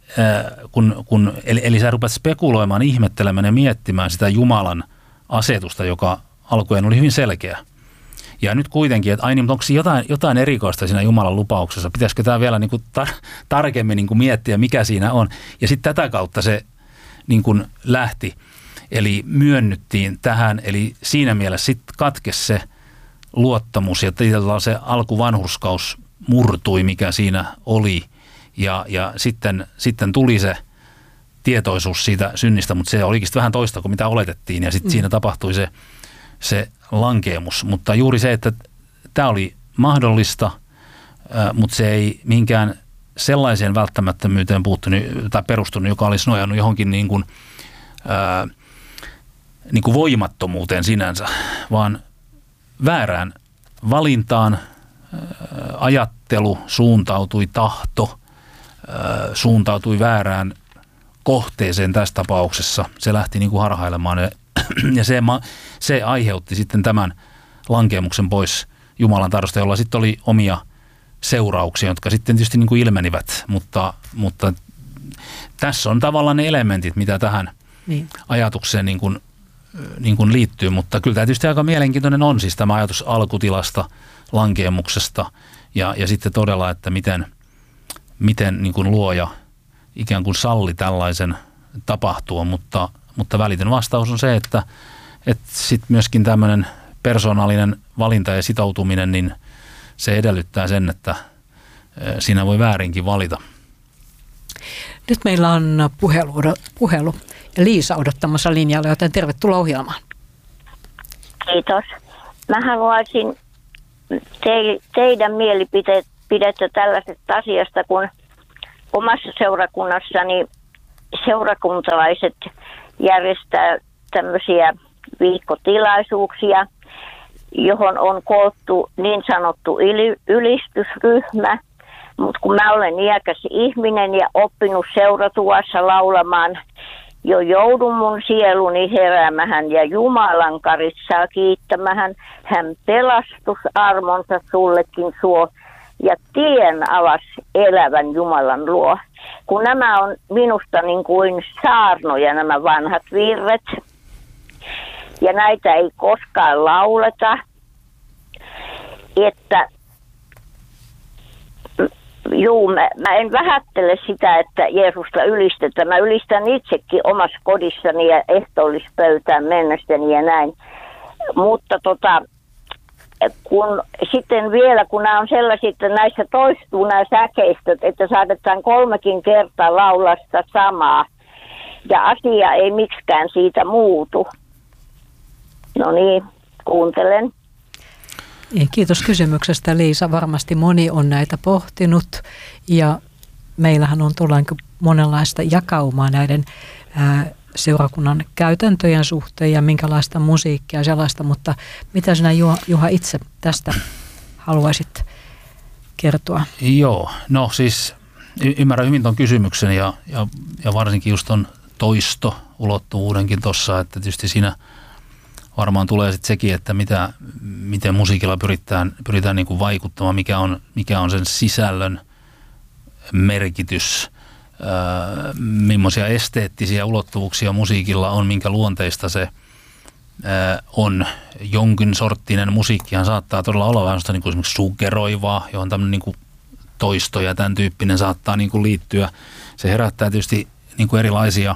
eli sä rupeat spekuloimaan, ihmettelemään ja miettimään sitä Jumalan asetusta, joka alkujen oli hyvin selkeä. Ja nyt kuitenkin, että ai niin, mutta onko jotain erikoista siinä Jumalan lupauksessa? Pitäisikö tämä vielä niin kuin tarkemmin niin kuin miettiä, mikä siinä on? Ja sitten tätä kautta se niin kuin lähti. Eli myönnyttiin tähän, eli siinä mielessä sitten katkesi se luottamus ja se alkuvanhurskaus murtui, mikä siinä oli. Ja sitten tuli se tietoisuus siitä synnistä, mutta se olikin vähän toista kuin mitä oletettiin. Ja sitten siinä tapahtui se lankeemus. Mutta juuri se, että tämä oli mahdollista, mutta se ei mihinkään sellaiseen välttämättömyyteen puuttunut tai perustunut, joka olisi nojannut johonkin niin kuin voimattomuuteen sinänsä, vaan väärään valintaan ajattelu suuntautui, tahto suuntautui väärään kohteeseen tässä tapauksessa. Se lähti niin kuin harhailemaan ja se aiheutti sitten tämän lankeemuksen pois Jumalan tahdosta, jolla sitten oli omia seurauksia, jotka sitten tietysti niin kuin ilmenivät, mutta tässä on tavallaan ne elementit, mitä tähän ajatukseen niin kuin liittyy, mutta kyllä tämä tietysti aika mielenkiintoinen on siis tämä ajatus alkutilasta, lankeemuksesta ja sitten todella, että miten niin kuin luoja ikään kuin salli tällaisen tapahtua, mutta välitön vastaus on se, että sitten myöskin tämmöinen persoonallinen valinta ja sitoutuminen, niin se edellyttää sen, että siinä voi väärinkin valita. Nyt meillä on puhelu Liisa odottamassa linjalla, joten tervetuloa ohjelmaan. Kiitos. Mä haluaisin teidän mielipiteet mielipidettä tällaisesta asiasta, kun omassa seurakunnassani seurakuntalaiset järjestää tämmöisiä viikkotilaisuuksia, johon on koottu niin sanottu ylistysryhmä. Mutta kun mä olen iäkäs ihminen ja oppinut seuratuassa laulamaan, jo joudun mun sieluni heräämähän ja Jumalan karissaa kiittämähän. Hän pelastusarmonsa sullekin suo ja tien avas elävän Jumalan luo. Kun nämä on minusta niin kuin saarnoja, nämä vanhat virret, ja näitä ei koskaan lauleta, että mä en vähättele sitä, että Jeesusta ylistetään. Mä ylistän itsekin omassa kodissani ja ehtoollispöytään mennessäni ja näin. Mutta kun sitten vielä, kun nämä on sellaisia, että näissä toistuu nämä säkeistöt, että saatetaan 3 kertaa laulaa sitä samaa. Ja asia ei miksikään siitä muutu. No niin, kuuntelen. Kiitos kysymyksestä, Liisa. Varmasti moni on näitä pohtinut ja meillähän on monenlaista jakaumaa näiden seurakunnan käytäntöjen suhteen ja minkälaista musiikkia ja sellaista, mutta mitä sinä Juha itse tästä haluaisit kertoa? Joo, no siis ymmärrän hyvin tuon kysymyksen ja varsinkin just tuon toisto-ulottuvuudenkin tuossa, että tietysti siinä varmaan tulee sitten sekin, että miten musiikilla pyritään niin kuin vaikuttamaan, mikä on sen sisällön merkitys, millaisia esteettisiä ulottuvuuksia musiikilla on, minkä luonteista se on. Jonkin sorttinen musiikkihan saattaa todella olla vähän niin kuin esimerkiksi suggeroivaa, johon tämmöinen niin kuin toisto ja tämän tyyppinen saattaa niin kuin liittyä. Se herättää tietysti niin kuin erilaisia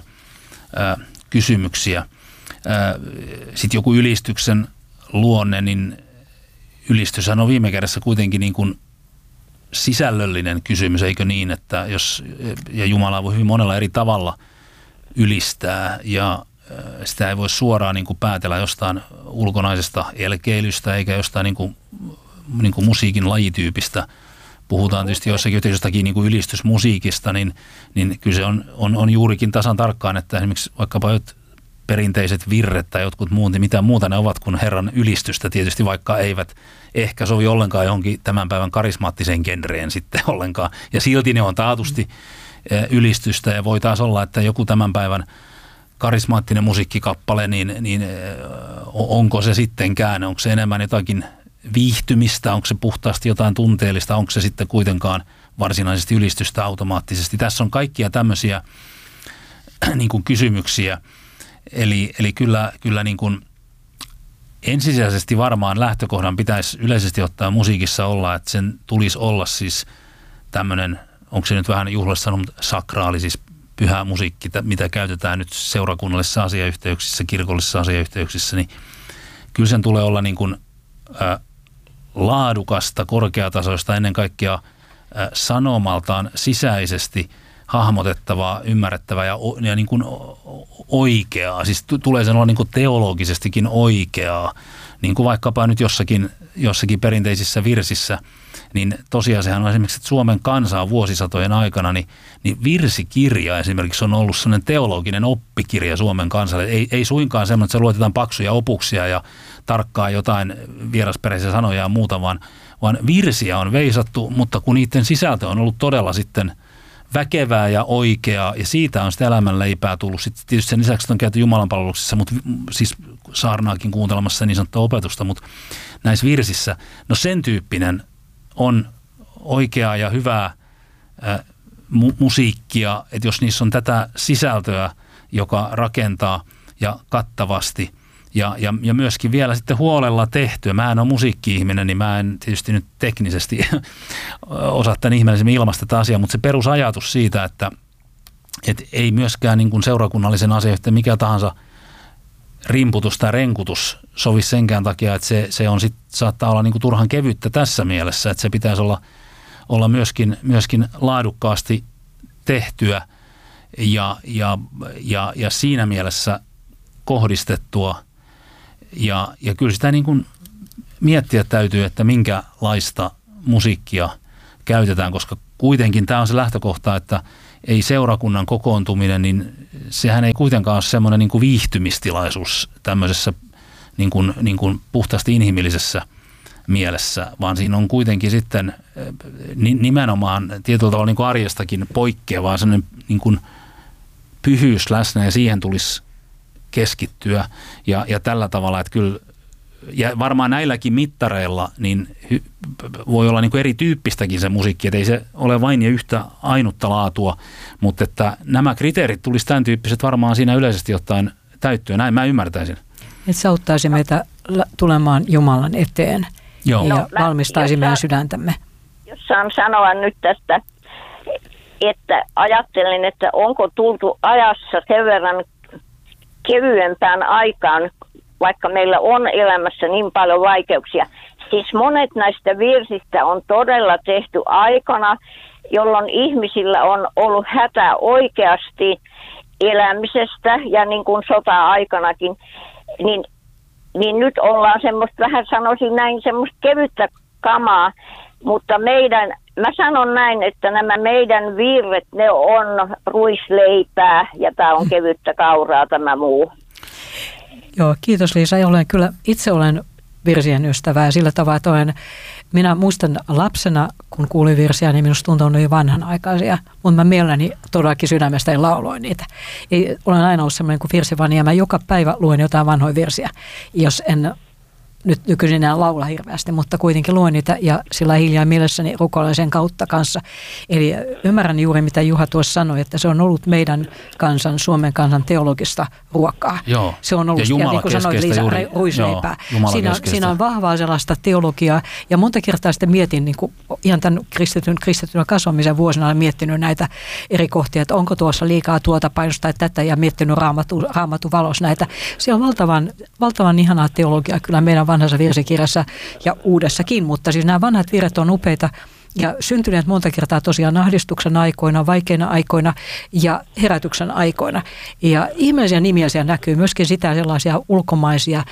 kysymyksiä. Sitten joku ylistyksen luonne, niin ylistyshän on viime kädessä kuitenkin niin kuin sisällöllinen kysymys, eikö niin, että ja Jumalaa voi hyvin monella eri tavalla ylistää ja sitä ei voi suoraan niin kuin päätellä jostain ulkonaisesta elkeilystä eikä jostain niin kuin musiikin lajityypistä. Puhutaan tietysti jostakin niin kuin ylistysmusiikista, niin kyllä se on juurikin tasan tarkkaan, että esimerkiksi vaikkapa perinteiset virret tai jotkut muut, niin mitä muuta ne ovat kuin Herran ylistystä tietysti, vaikka eivät ehkä sovi ollenkaan johonkin tämän päivän karismaattiseen genreen sitten ollenkaan. Ja silti ne on taatusti ylistystä ja voi taas olla, että joku tämän päivän karismaattinen musiikkikappale, niin onko se sittenkään, onko se enemmän jotakin viihtymistä, onko se puhtaasti jotain tunteellista, onko se sitten kuitenkaan varsinaisesti ylistystä automaattisesti. Tässä on kaikkia tämmöisiä niin kuin kysymyksiä. Eli kyllä niin kuin ensisijaisesti varmaan lähtökohdan pitäisi yleisesti ottaa musiikissa olla, että sen tulisi olla siis tämmöinen, onko se nyt vähän juhlassa sanonut, sakraali, siis pyhä musiikki, mitä käytetään nyt seurakunnallisissa asiayhteyksissä, kirkollisissa asiayhteyksissä, niin kyllä sen tulee olla niin kuin laadukasta, korkeatasoista, ennen kaikkea sanomaltaan sisäisesti hahmotettavaa, ymmärrettävää ja niin kuin oikeaa. Siis tulee sen olla niin kuin teologisestikin oikeaa. Niin kuin vaikkapa nyt jossakin perinteisissä virsissä, niin tosiasiahan on esimerkiksi, että Suomen kansa on vuosisatojen aikana, niin virsikirja esimerkiksi on ollut sellainen teologinen oppikirja Suomen kansalle. Ei suinkaan semmoinen, että se luetetaan paksuja opuksia ja tarkkaa jotain vierasperäisiä sanoja ja muuta, vaan virsiä on veisattu, mutta kun niiden sisältö on ollut todella sitten väkevää ja oikeaa, ja siitä on sitä elämänleipää tullut. Sitten tietysti sen lisäksi on käyty jumalanpalveluksessa, mutta siis saarnaakin kuuntelemassa niin sanottua opetusta, mutta näissä virsissä, no sen tyyppinen on oikeaa ja hyvää musiikkia, että jos niissä on tätä sisältöä, joka rakentaa ja kattavasti ja myöskin vielä sitten huolella tehtyä. Mä en ole musiikki-ihminen, niin mä en tietysti nyt teknisesti osaa tämän ihmeellisemmin ilmaista tätä asiaa, mutta se perusajatus siitä, että ei myöskään niin kuin seurakunnallisen asiayhteen mikä tahansa rimputus tai renkutus sovi senkään takia, että se on sit, saattaa olla niin kuin turhan kevyttä tässä mielessä, että se pitäisi olla myöskin laadukkaasti tehtyä ja siinä mielessä kohdistettua. Ja kyllä sitä niin kuin miettiä täytyy, että minkälaista musiikkia käytetään, koska kuitenkin tämä on se lähtökohta, että ei seurakunnan kokoontuminen, niin sehän ei kuitenkaan ole semmoinen niin kuin viihtymistilaisuus tämmöisessä niin kuin puhtaasti inhimillisessä mielessä, vaan siinä on kuitenkin sitten nimenomaan tietyllä tavalla niin kuin arjestakin poikkeavaa sellainen niin kuin pyhyys läsnä ja siihen tulisi keskittyä ja tällä tavalla, että kyllä ja varmaan näilläkin mittareilla niin voi olla niin kuin erityyppistäkin se musiikki, että ei se ole vain ja yhtä ainutta laatua, mutta että nämä kriteerit tulisi tämän tyyppiset varmaan siinä yleisesti ottaen täyttyä, näin mä ymmärtäisin. Että se auttaisi meitä tulemaan Jumalan eteen. Joo. Ja valmistaisi meidän sydäntämme. Jos saan sanoa nyt tästä, että ajattelin, että onko tultu ajassa sen verran kevyempään aikaan, vaikka meillä on elämässä niin paljon vaikeuksia. Siis monet näistä virsistä on todella tehty aikana, jolloin ihmisillä on ollut hätä oikeasti elämisestä ja niin kuin sota-aikanakin, niin nyt ollaan semmoista, vähän sanoisin näin, semmoista kevyttä kamaa, mutta mä sanon näin, että nämä meidän virret, ne on ruisleipää ja tämä on kevyttä kauraa tämä muu. Joo, kiitos Liisa. Itse olen virsien ystävää sillä tavalla, että minä muistan lapsena, kun kuulin virsiä, niin minusta tuntui niin vanhanaikaisia, mutta mä mielelläni todellakin sydämestä lauloin niitä. Olen aina ollut semmoinen kuin virsivani ja mä joka päivä luen jotain vanhoja virsiä, jos en nyt nykyisin enää laula hirveästi, mutta kuitenkin luen niitä ja sillä hiljaa mielessäni rukoilen sen kautta kanssa. Eli ymmärrän juuri, mitä Juha tuossa sanoi, että se on ollut meidän kansan, Suomen kansan teologista ruokaa. Joo. Se on ollut, ja niin kuin sanoit Liisa, ruisleipää. Siinä on vahvaa sellaista teologiaa ja monta kertaa sitten mietin, niin kuin ihan tämän kristityn kasvamisen vuosina olen miettinyt näitä eri kohtia, että onko tuossa liikaa tuota painosta tai tätä ja miettinyt raamatun valossa näitä. Se on valtavan ihanaa teologiaa kyllä meidän vanhassa virsikirjassa ja uudessakin, mutta siis nämä vanhat virret on upeita ja syntyneet monta kertaa tosiaan ahdistuksen aikoina, vaikeina aikoina ja herätyksen aikoina. Ja ihmeellisiä nimiä siellä näkyy myöskin sitä sellaisia ulkomaisia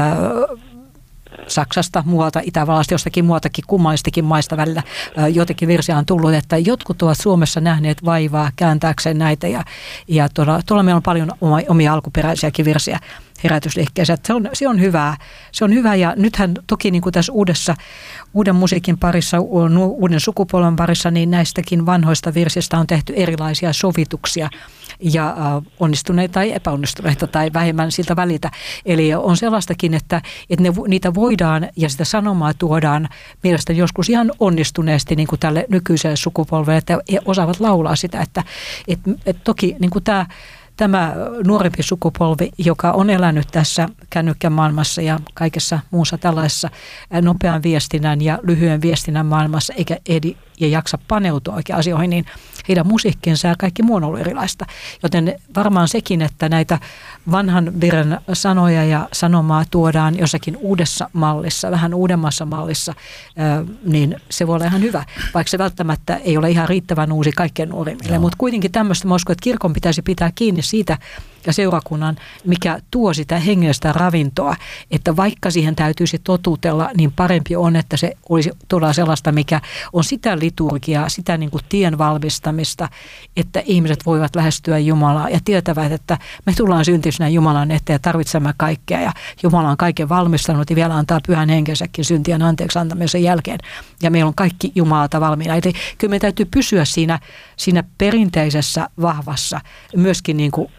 Saksasta, muualta, Itävallasta, jostakin muualtakin kummallistakin maista välillä jotenkin virsiä on tullut, että jotkut ovat Suomessa nähneet vaivaa kääntääkseen näitä ja tuolla meillä on paljon omia alkuperäisiäkin virsiä herätysliikkeessä. Se on hyvää ja nythän toki niin kuin tässä uuden musiikin parissa, uuden sukupolven parissa, niin näistäkin vanhoista virsistä on tehty erilaisia sovituksia ja onnistuneita tai epäonnistuneita tai vähemmän siltä väliltä. Eli on sellaistakin, että niitä voidaan ja sitä sanomaa tuodaan mielestäni joskus ihan onnistuneesti niin kuin tälle nykyiselle sukupolvelle, että he osaavat laulaa sitä, että toki niin kuin tämä nuorempi sukupolvi, joka on elänyt tässä kännykkämaailmassa ja kaikessa muussa tällaisessa nopean viestinnän ja lyhyen viestinnän maailmassa, eikä ehdi ja jaksa paneutua oikein asioihin, niin heidän musiikkinsa ja kaikki muu on ollut erilaista. Joten varmaan sekin, että näitä vanhan virren sanoja ja sanomaa tuodaan jossakin uudessa mallissa, vähän uudemmassa mallissa, niin se voi olla ihan hyvä, vaikka se välttämättä ei ole ihan riittävän uusi kaikkien nuorimmille. Mutta kuitenkin tämmöistä mä uskon, että kirkon pitäisi pitää kiinni siitä ja seurakunnan, mikä tuo sitä hengellistä ravintoa, että vaikka siihen täytyisi totutella, niin parempi on, että se olisi todella sellaista, mikä on sitä liturgiaa, sitä niin kuin tien valmistamista, että ihmiset voivat lähestyä Jumalaa ja tietävät, että me tullaan syntisenä Jumalan eteen ja tarvitsemme kaikkea ja Jumala on kaiken valmistanut ja vielä antaa pyhän henkensäkin syntien anteeksi antamisen jälkeen ja meillä on kaikki Jumalalta valmiina. Eli kyllä me täytyy pysyä siinä perinteisessä vahvassa myöskin niin kuin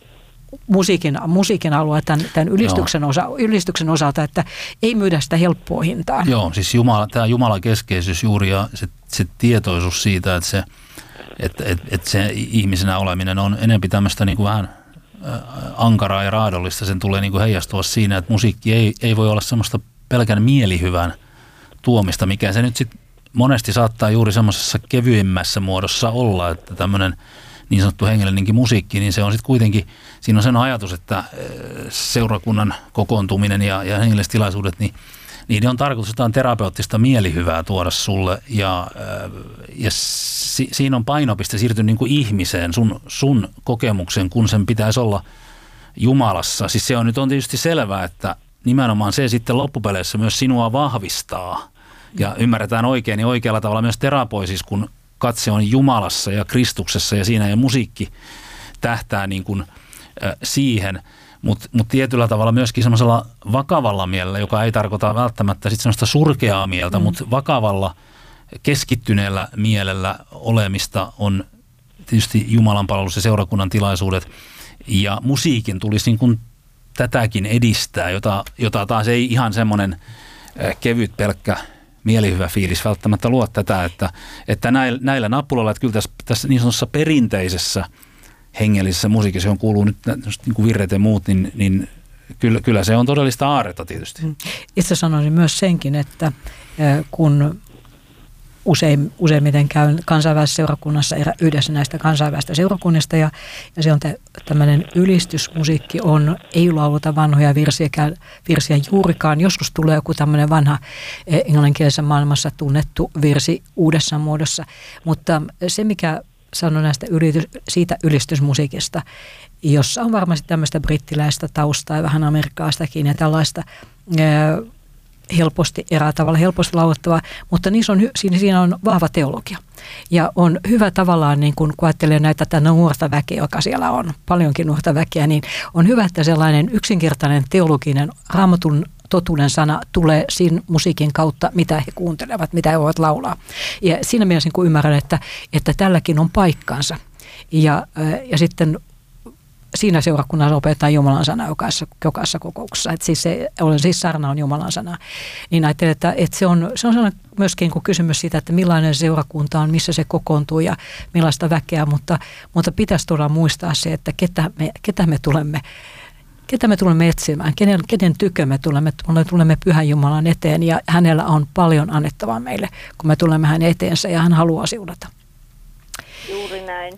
musiikin alue tämän ylistyksen osalta, että ei myydä sitä helppoa hintaan. Joo, siis tämä Jumalakeskeisyys juuri ja se tietoisuus siitä, että se ihmisenä oleminen on enemmän tämmöistä niin kuin vähän ankaraa ja raadollista. Sen tulee niin kuin heijastua siinä, että musiikki ei voi olla semmoista pelkän mielihyvän tuomista, mikä se nyt sitten monesti saattaa juuri semmoisessa kevyemmässä muodossa olla, että tämmöinen niin sanottu hengellinenkin musiikki, niin se on sitten kuitenkin, siinä on sen ajatus, että seurakunnan kokoontuminen ja hengelliset tilaisuudet, niin niiden on tarkoitus jotain terapeuttista mielihyvää tuoda sulle ja siinä on painopiste siirtynyt niin kuin ihmiseen, sun kokemuksen, kun sen pitäisi olla Jumalassa. Siis se on tietysti selvää, että nimenomaan se sitten loppupeleissä myös sinua vahvistaa ja ymmärretään oikein, niin oikealla tavalla myös terapoisis, kun katse on Jumalassa ja Kristuksessa ja siinä ja musiikki tähtää niin kuin siihen, mutta tietyllä tavalla myöskin semmoisella vakavalla mielellä, joka ei tarkoita välttämättä sit semmoista surkeaa mieltä, mutta vakavalla keskittyneellä mielellä olemista on tietysti Jumalanpalvelus ja seurakunnan tilaisuudet, ja musiikin tulisi niin kuin tätäkin edistää, jota taas ei ihan semmoinen kevyt pelkkä mielihyvä fiilis välttämättä luo tätä, että näillä nappuloilla, että kyllä tässä niin sanotussa perinteisessä hengellisessä musiikissa, johon kuuluu nyt niin kuin virret ja muut, niin kyllä se on todellista aarretta tietysti. Itse sanoisin myös senkin, että kun useimmiten käyn kansainvälisessä seurakunnassa yhdessä näistä kansainvälisistä seurakunnista ja se on tämmöinen ylistysmusiikki ei lauluta vanhoja virsiä juurikaan. Joskus tulee joku tämmöinen vanha englanninkielisessä maailmassa tunnettu virsi uudessa muodossa, mutta se mikä sanon näistä siitä ylistysmusiikista, jossa on varmasti tämmöistä brittiläistä taustaa ja vähän amerikkalaistakin ja tällaista helposti laulettavaa, mutta siinä on vahva teologia. Ja on hyvä tavallaan, niin kun ajattelee tätä nuorta väkeä, joka siellä on, paljonkin nuorta väkeä, niin on hyvä, että sellainen yksinkertainen teologinen Raamatun totuuden sana tulee siinä musiikin kautta, mitä he kuuntelevat, mitä he voivat laulaa. Ja siinä mielessä niin ymmärrän, että tälläkin on paikkansa. Ja sitten siinä seurakunnassa opetetaan Jumalan sana jokaisessa kokouksessa. Että siis sarna on Jumalan sana. Niin ajattelen, että se on myöskin kysymys siitä, että millainen seurakunta on, missä se kokoontuu ja millaista väkeä, mutta pitäisi todella muistaa se, että ketä me tulemme etsimään, kenen tykö me tulemme Pyhän Jumalan eteen ja hänellä on paljon annettavaa meille, kun me tulemme hänen eteensä ja hän haluaa siunata. Juuri näin.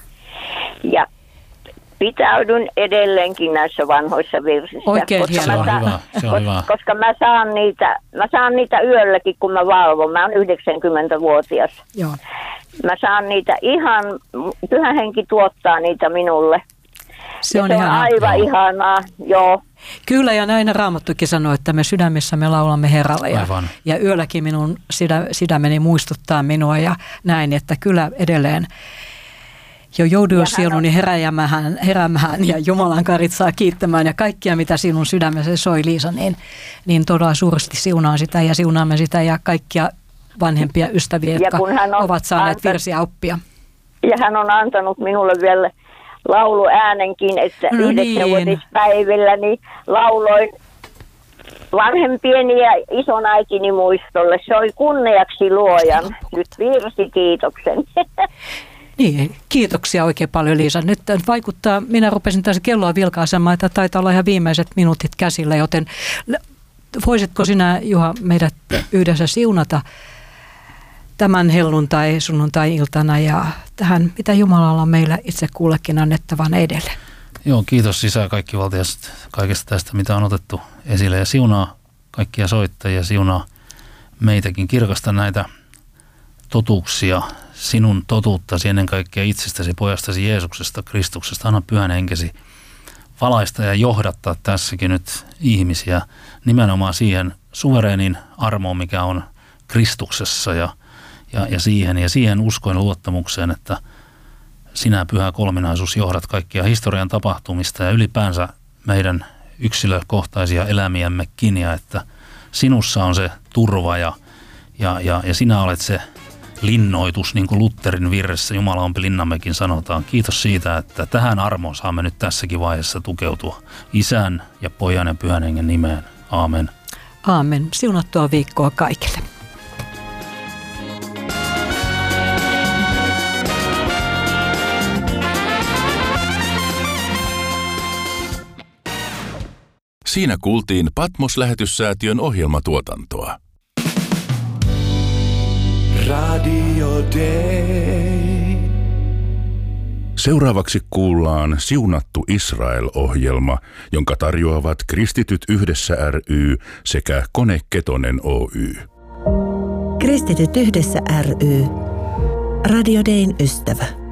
Ja pitäydyn edelleenkin näissä vanhoissa virsissä. Oikein hienoa. Se on hyvä. Koska mä saan niitä yölläkin, kun mä valvon. Mä oon 90-vuotias. Joo. Mä saan niitä ihan, Pyhä Henki tuottaa niitä minulle. Se on aivan ihanaa, joo. Kyllä, ja näin Raamattukin sanoo, että me sydämissämme laulamme Herralle. Ja yölläkin minun sydämeni muistuttaa minua ja näin, että kyllä edelleen jo joudu sieluni heräämään ja Jumalan karitsaa kiittämään ja kaikkia, mitä sinun sydämessä soi, Liisa, niin todella suuresti siunaan sitä ja siunaamme sitä ja kaikkia vanhempia ystäviä, jotka ovat saaneet virsiä oppia. Ja hän on antanut minulle vielä lauluäänenkin, että 9-vuotispäivillä niin lauloin vanhempieni ja ison äitini muistolle. Se oli kunniaksi Luojan. Nyt virsikiitoksen. Niin, kiitoksia oikein paljon, Liisa. Nyt vaikuttaa, minä rupesin tässä kelloa vilkaisemaan, että taitaa olla ihan viimeiset minuutit käsillä, joten voisitko sinä, Juha, meidät yhdessä siunata tämän sunnuntai-iltana ja tähän, mitä Jumalalla on meillä itse kullekin annettavan edelle. Joo, kiitos Isä kaikkivaltiasta kaikesta tästä, mitä on otettu esille ja siunaa kaikkia soittajia, siunaa meitäkin, kirkasta näitä totuuksia, sinun totuuttasi ennen kaikkea itsestäsi, pojastasi Jeesuksesta, Kristuksesta. Anna Pyhän Henkesi valaista ja johdattaa tässäkin nyt ihmisiä nimenomaan siihen suvereenin armoon, mikä on Kristuksessa ja siihen uskoin luottamukseen, että sinä, Pyhä Kolminaisuus, johdat kaikkia historian tapahtumista ja ylipäänsä meidän yksilökohtaisia elämiämmekin, ja että sinussa on se turva ja sinä olet se linnoitus, niin kuin Lutherin virressä Jumala on linnammekin sanotaan. Kiitos siitä, että tähän armoon saamme nyt tässäkin vaiheessa tukeutua Isän ja Pojan ja Pyhän Hengen nimeen. Aamen. Aamen. Siunattua viikkoa kaikille. Siinä kuultiin Patmos-lähetyssäätiön ohjelmatuotantoa. Radio Day. Seuraavaksi kuullaan Siunattu Israel-ohjelma, jonka tarjoavat Kristityt yhdessä ry sekä Kone Ketonen Oy. Kristityt yhdessä ry. Radio Dayn ystävä.